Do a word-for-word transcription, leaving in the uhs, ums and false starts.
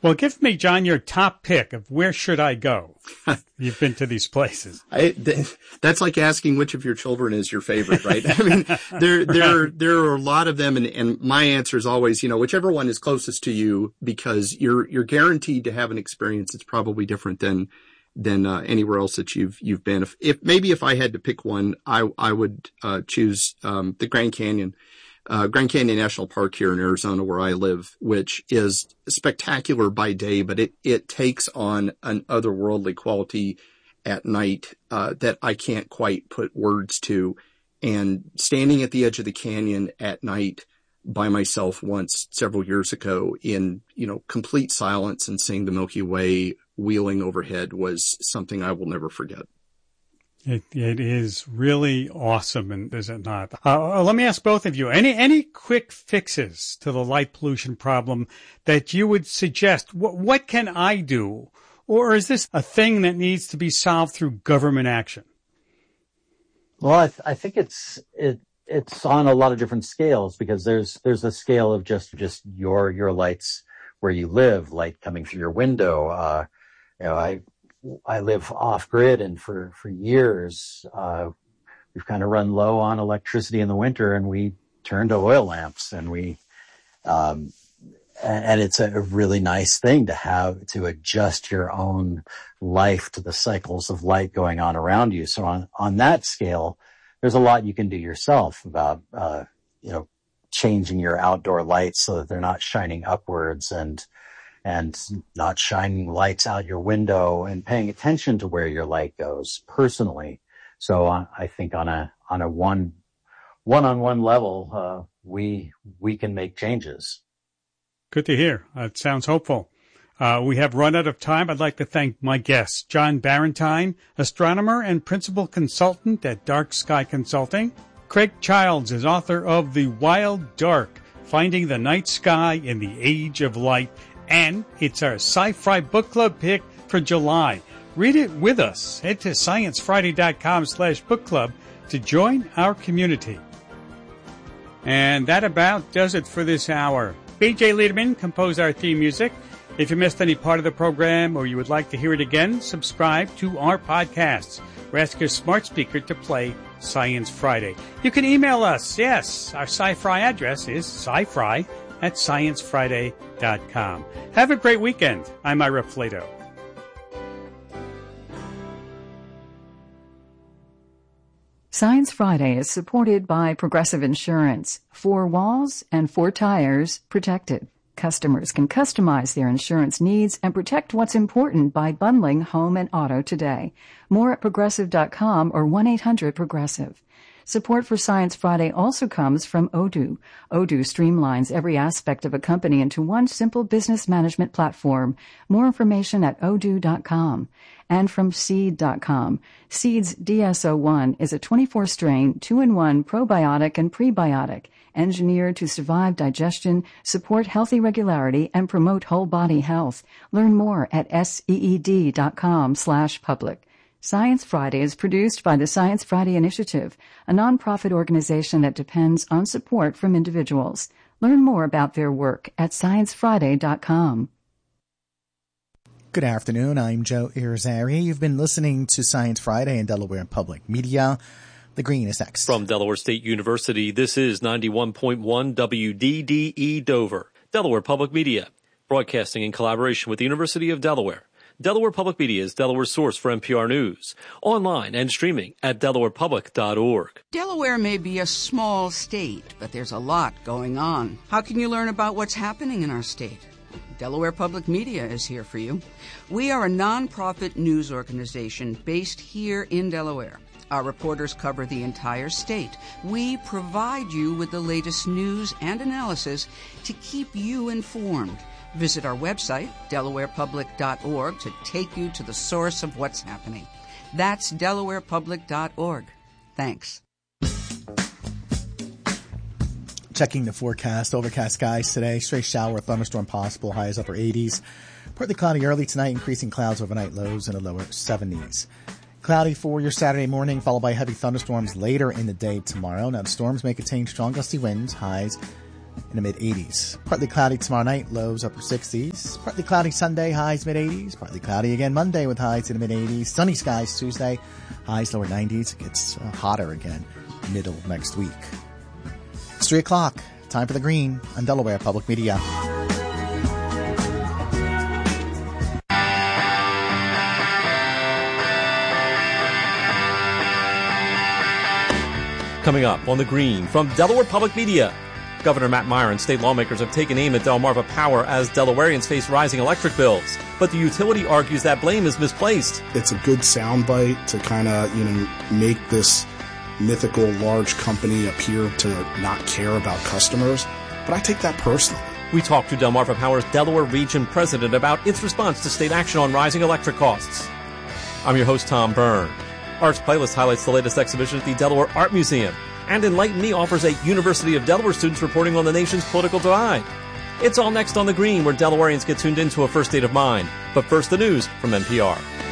Well, give me, John, your top pick of where should I go. You've been to these places. I, th- that's like asking which of your children is your favorite, right? I mean, there, there, there are a lot of them. And, and my answer is always, you know, whichever one is closest to you, because you're, you're guaranteed to have an experience that's probably different than, than, uh, anywhere else that you've, you've been. If, if maybe if I had to pick one, I, I would, uh, choose, um, the Grand Canyon. Uh, Grand Canyon National Park here in Arizona where I live, which is spectacular by day, but it, it takes on an otherworldly quality at night, uh, that I can't quite put words to. And standing at the edge of the canyon at night by myself once several years ago in, you know, complete silence and seeing the Milky Way wheeling overhead was something I will never forget. It, it is really awesome, and is it not? Uh, let me ask both of you, any any quick fixes to the light pollution problem that you would suggest? What, what can I do? Or is this a thing that needs to be solved through government action? Well, I, th- I think it's it it's on a lot of different scales, because there's there's a scale of just just your your lights where you live, light coming through your window. Uh, you know, I. I live off grid, and for, for years, uh, we've kind of run low on electricity in the winter, and we turn to oil lamps, and we, um, and, and it's a really nice thing to have, to adjust your own life to the cycles of light going on around you. So on, on that scale, there's a lot you can do yourself about, uh, you know, changing your outdoor lights so that they're not shining upwards, and, and not shining lights out your window, and paying attention to where your light goes personally. So uh, I think on a, on a one, one-on-one level, uh, we, we can make changes. Good to hear. That sounds hopeful. Uh, we have run out of time. I'd like to thank my guests, John Barentine, astronomer and principal consultant at Dark Sky Consulting. Craig Childs is author of The Wild Dark, Finding the Night Sky in the Age of Light. And it's our Sci-Fi Book Club pick for July. Read it with us. Head to sciencefriday.com slash book club to join our community. And that about does it for this hour. B J Liederman composed our theme music. If you missed any part of the program or you would like to hear it again, subscribe to our podcasts or ask your smart speaker to play Science Friday. You can email us. Yes, our sci-fi address is sci-fi at science friday dot com. Have a great weekend. I'm Ira Flato. Science Friday is supported by Progressive Insurance. Four walls and four tires protected. Customers can customize their insurance needs and protect what's important by bundling home and auto today. More at progressive dot com or one eight hundred progressive. Support for Science Friday also comes from Odoo. Odoo streamlines every aspect of a company into one simple business management platform. More information at odoo dot com. And from seed dot com. Seed's D S O one is a twenty-four strain, two in one probiotic and prebiotic, engineered to survive digestion, support healthy regularity, and promote whole body health. Learn more at seed dot com slash public. Science Friday is produced by the Science Friday Initiative, a nonprofit organization that depends on support from individuals. Learn more about their work at science friday dot com. Good afternoon. I'm Joe Irizarry. You've been listening to Science Friday in Delaware Public Media. The Green is next. From Delaware State University, this is ninety-one point one W D D E Dover, Delaware Public Media, broadcasting in collaboration with the University of Delaware. Delaware Public Media is Delaware's source for N P R News, online and streaming at delaware public dot org. Delaware may be a small state, but there's a lot going on. How can you learn about what's happening in our state? Delaware Public Media is here for you. We are a nonprofit news organization based here in Delaware. Our reporters cover the entire state. We provide you with the latest news and analysis to keep you informed. Visit our website, delaware public dot org, to take you to the source of what's happening. That's delaware public dot org. Thanks. Checking the forecast. Overcast skies today. Stray shower or thunderstorm possible. Highs upper eighties. Partly cloudy early tonight. Increasing clouds overnight. Lows in the lower seventies. Cloudy for your Saturday morning, followed by heavy thunderstorms later in the day tomorrow. Now, the storms may contain strong gusty winds. Highs in the mid-eighties. Partly cloudy tomorrow night, lows upper sixties. Partly cloudy Sunday, highs mid-eighties. Partly cloudy again Monday with highs in the mid-eighties. Sunny skies Tuesday, highs lower nineties. It gets uh, hotter again middle of next week. It's three o'clock. Time for The Green on Delaware Public Media. Coming up on The Green from Delaware Public Media. Governor Matt Meyer and state lawmakers have taken aim at Delmarva Power as Delawareans face rising electric bills. But the utility argues that blame is misplaced. It's a good soundbite to kind of, you know, make this mythical large company appear to not care about customers. But I take that personally. We talked to Delmarva Power's Delaware Region President about its response to state action on rising electric costs. I'm your host, Tom Byrne. Arts Playlist highlights the latest exhibition at the Delaware Art Museum. And Enlighten Me offers a University of Delaware students reporting on the nation's political divide. It's all next on The Green, where Delawareans get tuned into a first state of mind. But first, the news from N P R.